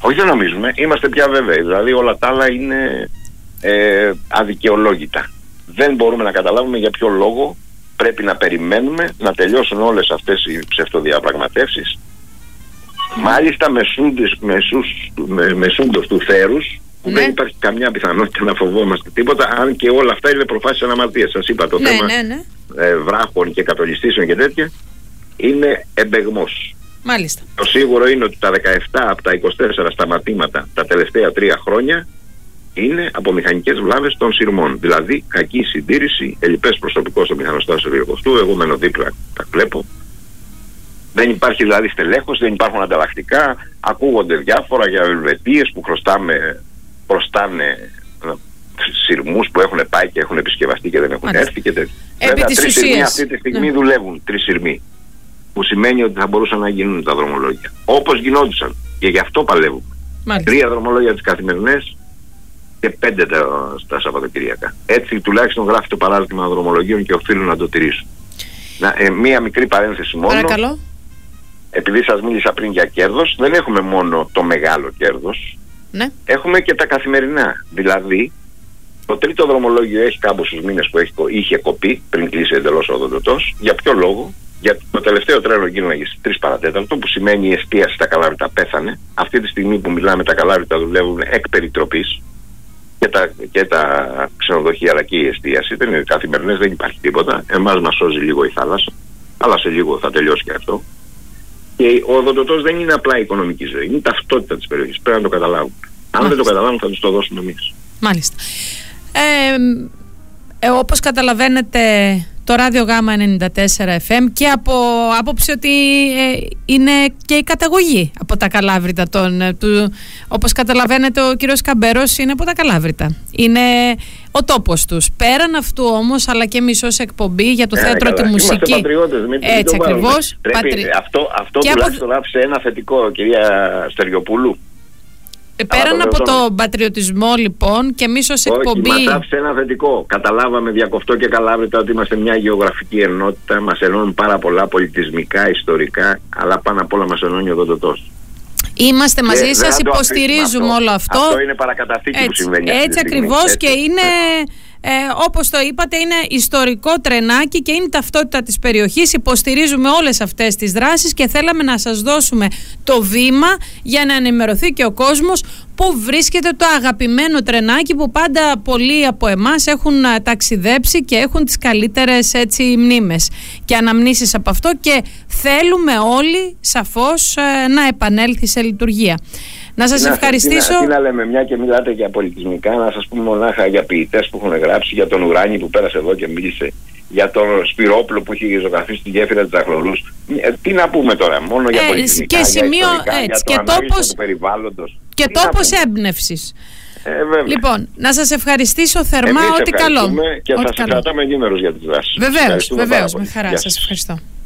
Όχι, δεν νομίζουμε, είμαστε πια βέβαιοι. Δηλαδή όλα τα άλλα είναι αδικαιολόγητα. Δεν μπορούμε να καταλάβουμε για ποιο λόγο πρέπει να περιμένουμε να τελειώσουν όλες αυτές οι ψευτοδιαπραγματεύσεις. Μάλιστα μεσούντος του θέρους, που δεν υπάρχει καμιά πιθανότητα να φοβόμαστε τίποτα, αν και όλα αυτά είναι προφάσεις αναμαρτίας. Σας είπα, το θέμα βράχων και κατολιστήσεων και τέτοια είναι εμπεγμός. Μάλιστα. Το σίγουρο είναι ότι τα 17 από τα 24 σταματήματα τα τελευταία 3 χρόνια είναι από μηχανικές βλάβες των σειρμών. Δηλαδή κακή συντήρηση, ελλειπές προσωπικό στο μηχανοστάσιο Ιωκοστού. Εγώ μένω δίπλα, τα βλέπω. Δεν υπάρχει δηλαδή στελέχος, δεν υπάρχουν ανταλλακτικά. Ακούγονται διάφορα για ελβετίες που χρωστάνε σειρμούς που έχουν πάει και έχουν επισκευαστεί και δεν έχουν έρθει και τέτοια. Βέβαια 3 σειρμοί αυτή τη στιγμή δουλεύουν. 3 σειρμοί. Που σημαίνει ότι θα μπορούσαν να γίνουν τα δρομολόγια. Όπως γινόντουσαν. Και γι' αυτό παλεύουμε. 3 δρομολόγια τις καθημερινές και 5 στα Σαββατοκυριακά. Έτσι τουλάχιστον γράφει το παράδειγμα δρομολογίων και οφείλουν να το τηρήσουν. Μία μικρή παρένθεση μόνο. Παρακαλώ. Επειδή σας μίλησα πριν για κέρδος, δεν έχουμε μόνο το μεγάλο κέρδος. Ναι. Έχουμε και τα καθημερινά. Δηλαδή, το τρίτο δρομολόγιο έχει κάμποσους μήνες που είχε κοπεί πριν κλείσει εντελώς ο οδοντοτός. Για ποιο λόγο? Γιατί το τελευταίο τρένο γίνανε στις 3 παρατέταρτο, που σημαίνει η εστίαση στα Καλάβρητα πέθανε. Αυτή τη στιγμή που μιλάμε, τα Καλάβρητα δουλεύουν εκ περιτροπής. Και τα ξενοδοχεία, αλλά και η εστίαση. Δεν είναι καθημερινές, δεν υπάρχει τίποτα. Εμάς μας σώζει λίγο η θάλασσα. Αλλά σε λίγο θα τελειώσει και αυτό. Και ο οδοντοτός δεν είναι απλά η οικονομική ζωή. Είναι η ταυτότητα της περιοχής. Πρέπει να το καταλάβουν. Αν δεν το καταλάβουν, θα τους το δώσουμε εμείς. Μάλιστα. Όπως καταλαβαίνετε, το Ράδιο Γάμα 94 FM και από άποψη ότι είναι και η καταγωγή από τα Καλάβρητα όπως καταλαβαίνετε, ο κύριος Καμπέρος είναι από τα Καλάβρητα, είναι ο τόπος τους. Πέραν αυτού όμως, αλλά και εμείς ως εκπομπή για το θέατρο, τη μουσική, είμαστε πατριώτες, έτσι ακριβώς, αυτό τουλάχιστον άφησε ένα θετικό, κυρία Στεριοπούλου. Πέραν από τον πατριωτισμό, λοιπόν, και εμείς ως εκπομπή. Όχι, μας άφησε ένα θετικό. Καταλάβαμε διακοφτό και Καλάβρητα ότι είμαστε μια γεωγραφική ενότητα. Μας ενώνουν πάρα πολλά πολιτισμικά, ιστορικά, αλλά πάνω απ' όλα μας ενώνει ο οδοντοτός. Είμαστε μαζί σας, υποστηρίζουμε όλο αυτό. Αυτό είναι παρακαταθήκη που συμβαίνει. Έτσι ακριβώς, και είναι. Όπως το είπατε, είναι ιστορικό τρενάκι και είναι ταυτότητα της περιοχής. Υποστηρίζουμε όλες αυτές τις δράσεις και θέλαμε να σας δώσουμε το βήμα για να ενημερωθεί και ο κόσμος που βρίσκεται το αγαπημένο τρενάκι που πάντα πολλοί από εμάς έχουν ταξιδέψει και έχουν τις καλύτερες μνήμες και αναμνήσεις από αυτό, και θέλουμε όλοι σαφώς να επανέλθει σε λειτουργία. Να σας ευχαριστήσω. Τι να λέμε, μια και μιλάτε για πολιτισμικά, να σας πούμε μονάχα για ποιητές που έχουν γράψει, για τον Ουράνη που πέρασε εδώ και μίλησε, για τον Σπυρόπουλο που είχε ζωγραφίσει στη γέφυρα της Ζαχλωρούς. Τι να πούμε τώρα, μόνο για πολιτισμικά, και σημείο, για έτσι, για και τόπος, του περιβάλλοντος. Και τόπος έμπνευσης. Λοιπόν, να σας ευχαριστήσω θερμά, ό,τι καλό. Και θα σας κρατάμε ενήμερους για τις δράσεις. Βεβαίως, με χαρά. Σας ευχαριστώ.